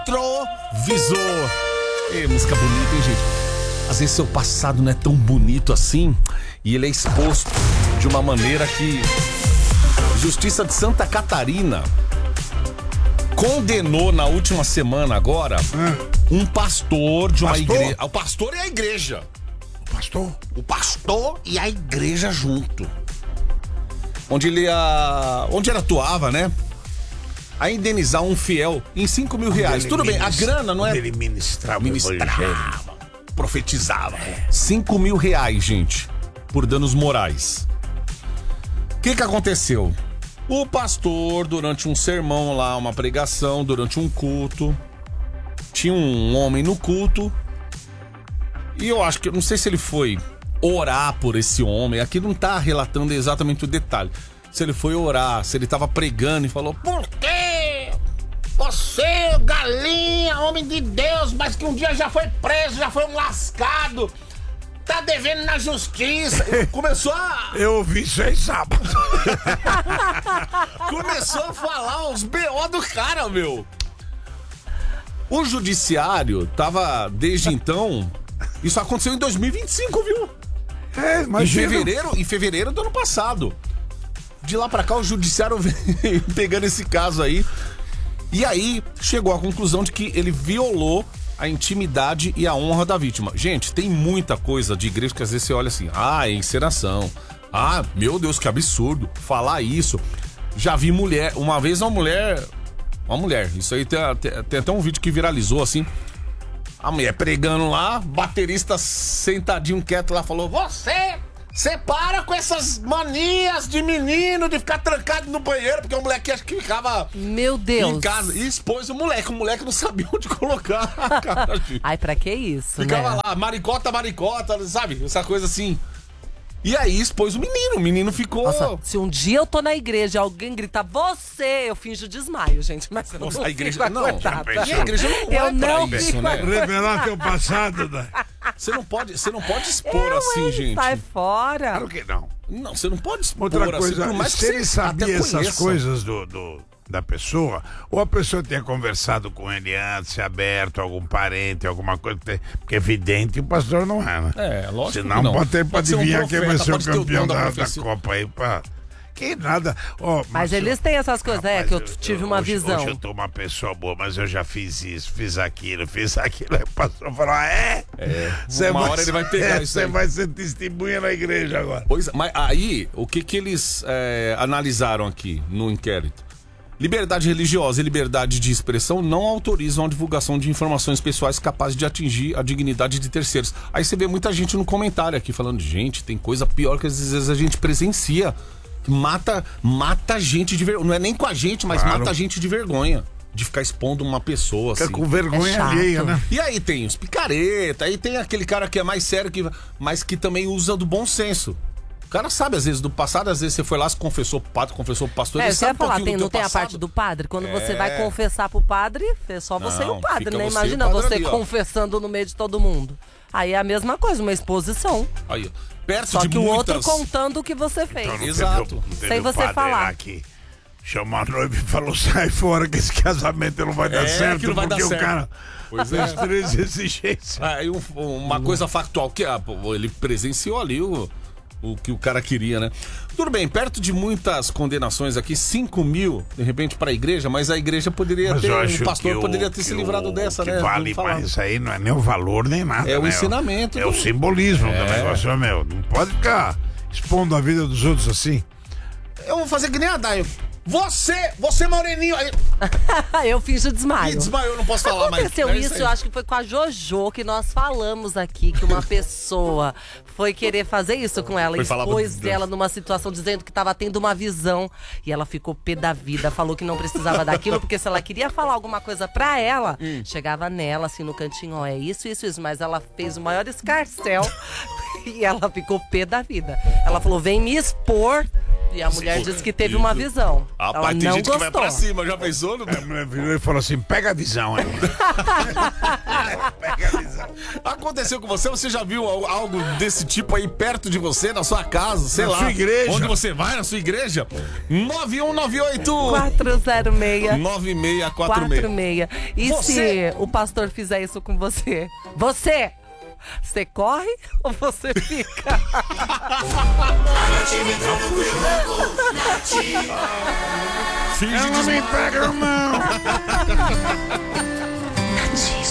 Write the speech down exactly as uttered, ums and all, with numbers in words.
Retrovisor. Ei, música bonita, hein, gente? Às vezes seu passado não é tão bonito assim e ele é exposto de uma maneira que Justiça de Santa Catarina condenou na última semana agora um pastor de uma Pastor? igreja. O pastor e a igreja. O pastor? O pastor e a igreja junto. Onde ele a... onde ele atuava, né? A indenizar um fiel em cinco mil reais. Tudo bem, a grana não é... Ele ministrava, ministrava, profetizava. cinco mil reais, gente, por danos morais. O que que aconteceu? O pastor, durante um sermão lá, uma pregação, durante um culto, tinha um homem no culto, e eu acho que, eu não sei se ele foi orar por esse homem, aqui não tá relatando exatamente o detalhe. Se ele foi orar, se ele tava pregando e falou: por quê? Você, galinha, homem de Deus, mas que um dia já foi preso, já foi um lascado, tá devendo na justiça. Começou a... Eu ouvi isso aí sábado. Começou a falar os B O do cara, meu. O judiciário tava, desde então... Isso aconteceu em dois mil e vinte e cinco, viu? É, Em imagina. fevereiro, em fevereiro do ano passado. De lá pra cá, o judiciário veio pegando esse caso aí. E aí, chegou à conclusão de que ele violou a intimidade e a honra da vítima. Gente, tem muita coisa de igreja que às vezes você olha assim: ah, é encenação. Ah, meu Deus, que absurdo falar isso. Já vi mulher, uma vez uma mulher... Uma mulher, isso aí tem, tem, tem até um vídeo que viralizou assim. A mulher pregando lá, baterista sentadinho quieto lá, falou: você, você para com essas manias de menino, de ficar trancado no banheiro, porque o moleque acho que ficava Meu Deus. em casa. E expôs o moleque, o moleque não sabia onde colocar a cara, gente. Ai, pra que isso, Ficava né? lá, maricota, maricota, sabe? Essa coisa assim. E aí expôs o menino, o menino ficou... Nossa, se um dia eu tô na igreja e alguém grita você, eu finjo desmaio, gente. Mas eu não Nossa, a igreja- fico não, acordada. e a igreja não Eu é pra não isso, fico né? acordada. Revelar teu passado, né? Você não pode, você não pode expor Eu, assim, hein? gente. Sai fora. Claro que não. Não, você não pode expor Outra assim, coisa, por mais que se ele você até sabia essas conheça. coisas do, do- da pessoa, ou a pessoa tinha conversado com ele antes, aberto, algum parente, alguma coisa, porque é evidente o pastor não é, né? É, lógico Senão que não. pode ter pra Pode ser um adivinhar quem vai profeta, ser o pode ter o campeão dom da da, da profecia. Copa aí, pá. Que nada. Ó, Mas Márcio, eles têm essas coisas, é, rapaz, que eu tive uma hoje, visão. Hoje eu tô uma pessoa boa, mas eu já fiz isso, fiz aquilo, fiz aquilo. Aí o pastor falou: ah, é? É, Cê uma vai hora ele ser- vai pegar é, isso Você aí. vai ser testemunha na igreja agora. Pois, mas aí, o que que eles é, analisaram aqui no inquérito? Liberdade religiosa e liberdade de expressão não autorizam a divulgação de informações pessoais capazes de atingir a dignidade de terceiros. Aí você vê muita gente no comentário aqui falando: gente, tem coisa pior que às vezes a gente presencia. Que mata, mata gente de vergonha. Não é nem com a gente, mas Claro. mata a gente de vergonha. De ficar expondo uma pessoa Fica assim. com vergonha É chato. alheia, né? E aí tem os picareta, aí tem aquele cara que é mais sério, que, mas que também usa do bom senso. O cara sabe, às vezes, do passado, às vezes você foi lá, se confessou pro padre, confessou pro pastor, É, ele você ia sabe um falar, pouquinho tem, do não teu tem a passado. parte do padre? Quando você É. vai confessar pro padre, é só você Não, e o padre, fica né? você e o Imagina padre você ali, ó. confessando no meio de todo mundo. Aí é a mesma coisa, uma exposição. Aí, ó. Perto Só de que o outro muitas... contando o que você fez. Então, não Exato. teve o- não teve Sem o você padre falar. lá que chamou a noiva e falou: sai fora que esse casamento não vai dar É, certo, que não vai porque dar o certo. cara Pois fez é. três exigências. Aí um- uma coisa factual, que ah, pô, ele presenciou ali o, o que o cara queria, né? Tudo bem, perto de muitas condenações aqui, cinco mil, de repente, para a igreja, mas a igreja poderia Mas ter, eu o acho pastor que poderia o- ter se que livrado o dessa, que né? vale Vamos falar. mais isso aí não é nem o valor nem nada. É o né? ensinamento É do- o simbolismo do negócio, meu. Não pode ficar expondo a vida dos outros assim. Eu vou fazer que nem a Daio. Você, você moreninho, aí Eu finjo Ih, desmaio. desmaiou, não posso falar mais. Aconteceu É isso, aí. eu acho que foi com a Jojo que nós falamos aqui, que uma pessoa foi querer fazer isso com ela, Foi falar expôs do- ela numa situação dizendo que estava tendo uma visão e ela ficou pé da vida, falou que não precisava daquilo, porque se ela queria falar alguma coisa pra ela, Hum. chegava nela assim no cantinho, ó, é isso, isso, isso, mas ela fez o maior escarcel e ela ficou pé da vida. Ela falou, vem me expor E a mulher disse que teve uma visão. Rapaz, Ela tem não gente gostou. que vai pra cima, já pensou? No... A mulher virou e falou assim: pega a visão aí. Pega a visão. Aconteceu com você? Você já viu al- algo desse tipo aí perto de você, na sua casa, sei Na lá? sua igreja. Onde você vai, na sua igreja? nove um nove oito quatro zero seis nove seis quatro quatro seis. seis. E Você- se o pastor fizer isso com você? Você! Você corre ou você fica? Finge Ela de me pega a mão. Nativa.